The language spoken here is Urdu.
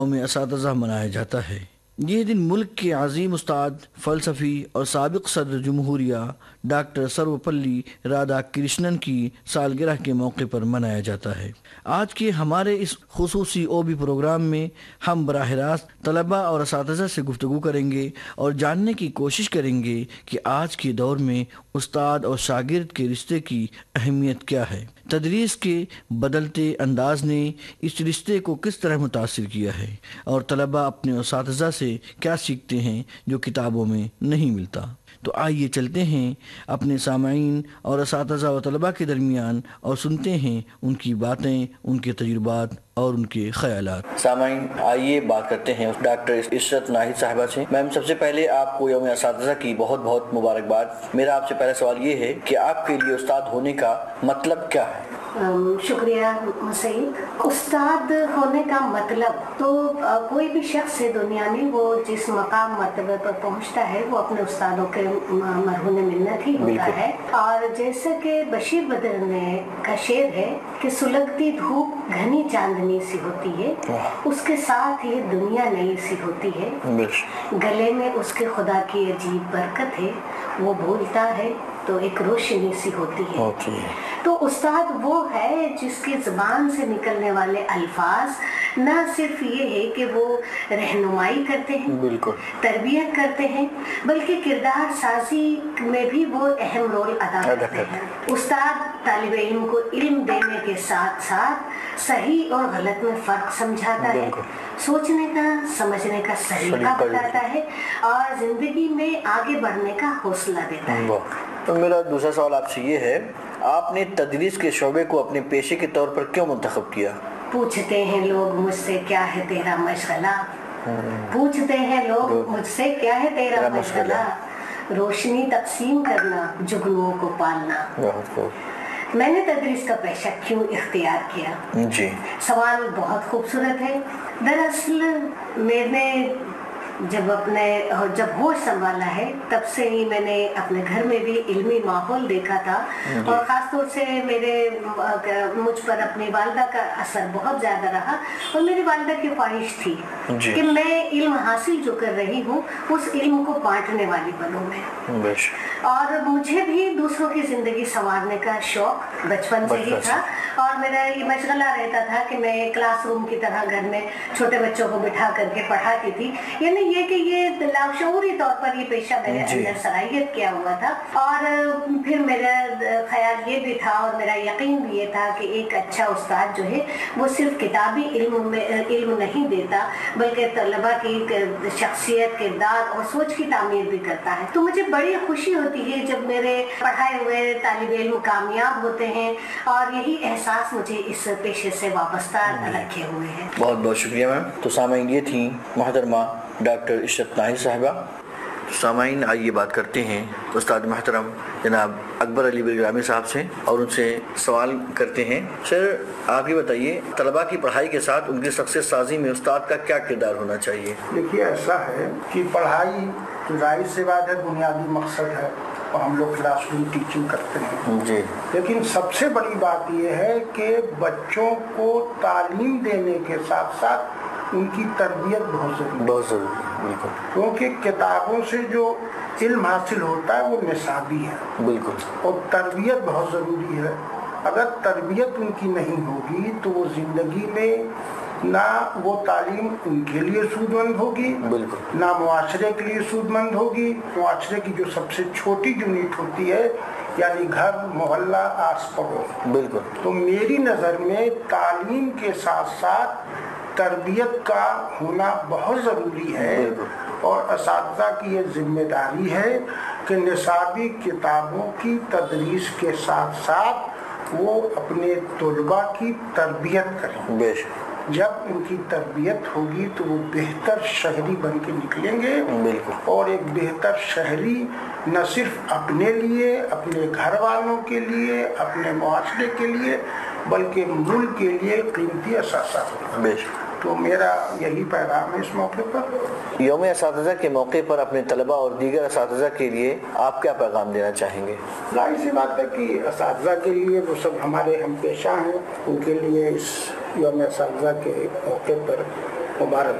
یوم اساتذہ منایا جاتا ہے۔ یہ دن ملک کے عظیم استاد، فلسفی اور سابق صدر جمہوریہ ڈاکٹر سروپلی رادھا کرشنن کی سالگرہ کے موقع پر منایا جاتا ہے۔ آج کے ہمارے اس خصوصی OB پروگرام میں ہم براہ راست طلباء اور اساتذہ سے گفتگو کریں گے اور جاننے کی کوشش کریں گے کہ آج کے دور میں استاد اور شاگرد کے رشتے کی اہمیت کیا ہے، تدریس کے بدلتے انداز نے اس رشتے کو کس طرح متاثر کیا ہے، اور طلباء اپنے اساتذہ سے کیا سیکھتے ہیں جو کتابوں میں نہیں ملتا۔ تو آئیے چلتے ہیں اپنے سامعین اور اساتذہ و طلباء کے درمیان اور سنتے ہیں ان کی باتیں، ان کے تجربات اور ان کے خیالات۔ سامعین، آئیے بات کرتے ہیں ڈاکٹر عشرت ناہید صاحبہ سے۔ میم، سب سے پہلے آپ کو یوم اساتذہ کی بہت بہت مبارکباد۔ میرا آپ سے پہلا سوال یہ ہے کہ آپ کے لیے استاد ہونے کا مطلب کیا ہے؟ شکریہ مسعود۔ استاد ہونے کا مطلب تو کوئی بھی شخص ہے دنیا میں، وہ جس مقام مرتبہ پر پہنچتا ہے وہ اپنے استادوں کے مرہون منت ہی ہوتا ہے۔ اور جیسا کہ بشیر بدر کا شعر ہے کہ سلگتی دھوپ گھنی چاندنی سی ہوتی ہے، اس کے ساتھ یہ دنیا نئی سی ہوتی ہے، گلے میں اس کے خدا کی عجیب برکت ہے، وہ بھولتا ہے تو ایک روشنی سی ہوتی ہے۔ تو استاد وہ ہے جس کی زبان سے نکلنے والے الفاظ نہ صرف یہ ہے کہ وہ رہنمائی کرتے ہیں، تربیت کرتے ہیں، بلکہ کردار سازی میں بھی وہ اہم رول ادا کرتے ہیں۔ استاد طالب علم کو علم دینے کے ساتھ ساتھ صحیح اور غلط میں فرق سمجھاتا ہے، سوچنے کا، سمجھنے کا طریقہ بتاتا ہے اور زندگی میں آگے بڑھنے کا حوصلہ دیتا ہے۔ تو میرا دوسرا سوال آپ سے یہ ہے، آپ نے تدریس کے شعبے کو اپنے پیشے کے طور پر کیوں منتخب کیا؟ پوچھتے ہیں لوگ مجھ سے کیا ہے تیرا مشغلہ، پوچھتے ہیں لوگ مجھ سے کیا ہے تیرا مشغلہ، روشنی تقسیم کرنا، جگنوؤں کو پالنا۔ میں نے تدریس کا پیشہ کیوں اختیار کیا؟ جی، سوال بہت خوبصورت ہے۔ دراصل میں نے جب ہوش سنبھالا ہے تب سے ہی میں نے اپنے گھر میں بھی علمی ماحول دیکھا تھا، اور خاص طور سے مجھ پر اپنی والدہ کا اثر بہت زیادہ رہا، اور میری والدہ کی خواہش تھی کہ میں علم حاصل جو کر رہی ہوں اس علم کو بانٹنے والی بنوں میں، اور مجھے بھی دوسروں کی زندگی سنوارنے کا شوق بچپن سے ہی تھا، اور میرا یہ مشغلہ رہتا تھا کہ میں کلاس روم کی طرح گھر میں چھوٹے بچوں کو بٹھا کر کے پڑھاتی تھی، یعنی یہ کہ یہ لاشعوری طور پر یہ پیشہ میرے اندر صلاحیت کیا ہوا تھا۔ اور پھر میرا خیال یہ بھی تھا اور میرا یقین بھی یہ تھا کہ ایک اچھا استاد جو ہے وہ صرف کتابی علم نہیں دیتا، بلکہ طلباء کی شخصیت، کردار اور سوچ کی تعمیر بھی کرتا ہے۔ تو مجھے بڑی خوشی ہوتی ہے جب میرے پڑھائے ہوئے طالب علم کامیاب ہوتے ہیں، اور یہی احساس مجھے اس پیشے سے وابستہ رکھے ہوئے ہیں۔ بہت بہت شکریہ میم۔ تو سامعین، یہ تھیں محترمہ ڈاکٹر عشرت ناہید صاحبہ۔ سامعین، آئیے بات کرتے ہیں استاد محترم جناب اکبر علی بلگرامی صاحب سے، اور ان سے سوال کرتے ہیں۔ سر، آپ یہ بتائیے، طلباء کی پڑھائی کے ساتھ ان کی شخصیت سازی میں استاد کا کیا کردار ہونا چاہیے؟ دیکھیے، ایسا ہے کہ پڑھائی ظاہر سی بات ہے بنیادی مقصد ہے، اور ہم لوگ کلاس روم ٹیچنگ کرتے ہیں جی، لیکن سب سے بڑی بات یہ ہے کہ بچوں کو تعلیم دینے کے ساتھ ساتھ ان کی تربیت بہت ضروری ہے، بالکل، کیونکہ کتابوں سے جو علم حاصل ہوتا ہے وہ نصابی ہے، بالکل، اور تربیت بہت ضروری ہے۔ اگر تربیت ان کی نہیں ہوگی تو وہ زندگی میں نہ وہ تعلیم ان کے لیے سود مند ہوگی، بالکل، نہ معاشرے کے لیے سود مند ہوگی۔ معاشرے کی جو سب سے چھوٹی یونٹ ہوتی ہے، یعنی گھر، محلہ، آس پڑوس، بالکل۔ تو میری نظر میں تعلیم کے ساتھ ساتھ تربیت کا ہونا بہت ضروری ہے، اور اساتذہ کی یہ ذمہ داری ہے کہ نصابی کتابوں کی تدریس کے ساتھ ساتھ وہ اپنے طلباء کی تربیت کریں۔ بے شک۔ جب ان کی تربیت ہوگی تو وہ بہتر شہری بن کے نکلیں گے، اور ایک بہتر شہری نہ صرف اپنے لیے، اپنے گھر والوں کے لیے، اپنے معاشرے کے لیے، بلکہ ملک کے لیے قیمتی اثاثہ ہوگا۔ بے شک۔ تو میرا یہی پیغام ہے اس موقع پر۔ یوم اساتذہ کے موقع پر اپنے طلباء اور دیگر اساتذہ کے لیے آپ کیا پیغام دینا چاہیں گے؟ ظاہر سی بات ہے کہ اساتذہ کے لیے وہ سب ہمارے ہم پیشہ ہیں، ان کے لیے اس یوم اساتذہ کے موقع پر मुबारक।